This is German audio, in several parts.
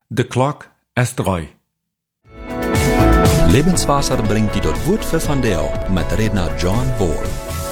De klok is 3. Lebenswasser bringt die dort Wort für von der mit Redner John Bohr.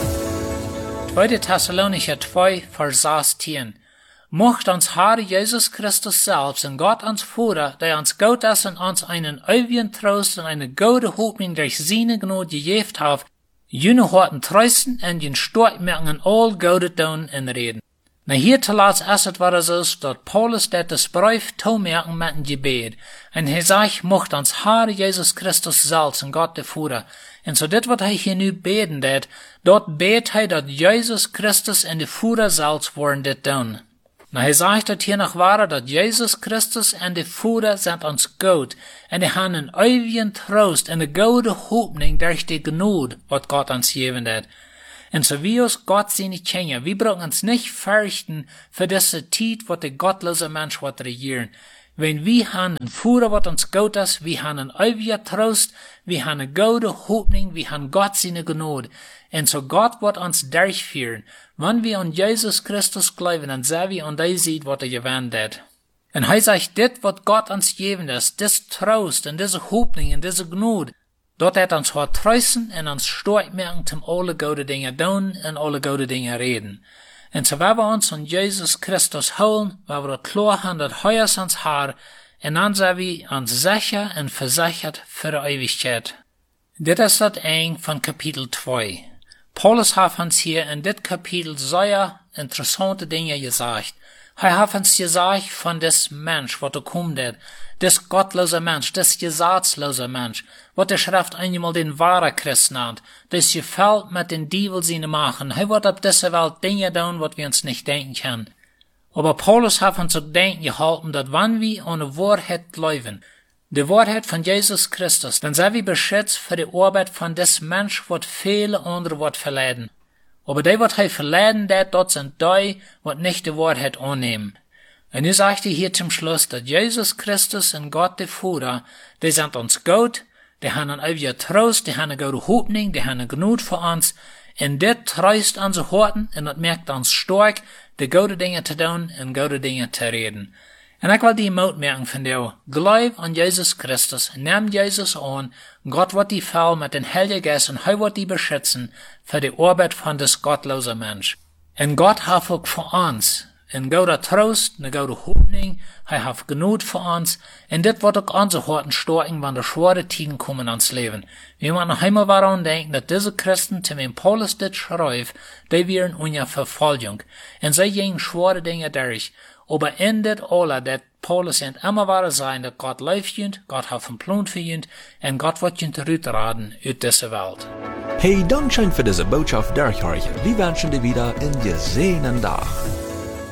2. Thessalonicher 2, Vers 16. Mocht uns Herr Jesus Christus selbst und Gott uns Vater, der uns Gott ist und uns einen ewigen Trost und eine gute Hoffnung durch seine Gnade gegeben hat, jene Horten trösten und den Stort merken in all gute tun und reden. Na hier zuletzt ist es war so, dass Paulus das Brief toemerken mit dem Gebet. Und sagt, mocht uns Herr Jesus Christus selbst und Gott der Vater. Und so dit wat hier nu beten dort bet dat Jesus Christus und der Vater selbst wollen dit tun. Na sagt dat hier noch wahr, dat Jesus Christus und der Vater sind uns gut. Und die haben einen ewigen Trost und eine gute Hoffnung durch die Gnade, wat Gott uns geben hat. Und so wie uns Gott seine Kinder, wir brauchen uns nicht fürchten für diese Zeit, wo der gottlose Mensch wird regieren. Wenn wir haben einen Führer, was uns gut ist, wir haben einen ewigen Trost, wir haben eine gute Hoffnung, wir haben Gott seine Gnade. Und so Gott wird uns durchführen. Wenn wir an Jesus Christus glauben, dann sehen wir und er sieht, was gewandt hat. Und er sagt, dit, was Gott uns geben ist, das Trost und diese Hoffnung und diese Gnade, dort hat uns hart trösten und uns stark merken, zum alle gute Dinge tun und alle gute Dinge reden. Und so wenn wir uns an Jesus Christus holen, wenn wir klar haben, dass er ist uns Herr, und dann sind wir uns sicher und versichert für die Ewigkeit. Das ist das Ende von Kapitel 2. Paulus hat uns hier in dit Kapitel sehr interessante Dinge gesagt. Er hat uns gesagt von des Mensch, was kommt hat, des gottlose Mensch, des gesetzlose Mensch, was der Schrift einmal den wahren Christ nennt, des gefällt mit den Dievel seine machen. Er wird auf dieser Welt Dinge tun, was wir uns nicht denken können. Aber Paulus hat uns zu denken gehalten, dass wenn wir an die Wahrheit glauben, die Wahrheit von Jesus Christus, dann sind wir beschützt für die Arbeit von des Mensch, was viele andere wird verleiden. Aber die, was er verleiden hat, dort sind die, was nicht die Wahrheit annehmen. Und nu sagt er hier zum Schluss, dass Jesus Christus und Gott der Vater, die sind uns gut, die haben einen ewigen Trost, die haben eine gute Hoffnung, die haben eine Gnade für uns, und das tröst unsere Horten, und das merkt uns stark, die gute Dinge zu tun und gute Dinge zu reden. Und ich will die Mut merken von dir, glaub an Jesus Christus, nimm Jesus an, Gott wird die Fall mit den Heiligen Geist und er wird die beschützen für die Arbeit von des gottlosen Mensch. Und Gott hat auch für uns ein guter Trost, eine gute Hoffnung, er hat Gnade für uns, und das wird auch unsere Horten stärken, wenn die schwere Tiden kommen ans Leben. Wir müssen noch einmal daran denken, dass diese Christen, zu wem Paulus das schreibt, die wären unter Verfolgung, und sie gingen schwere Dinge durch. Aber in das alle, dat Paulus sind immer wahr sein, dass Gott läuft jünd, Gott hat einen Plan für jünd, und Gott wird jünd rüberraden aus dieser Welt. Hey, Dankeschön für diese Botschaft durch euch. Wir wünschen dir wieder einen gesegenen Tag.